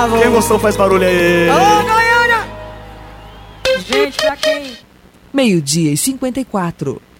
bravo. Quem gostou faz barulho aí. Alô, Goiânia! Gente, pra quem? 12:54.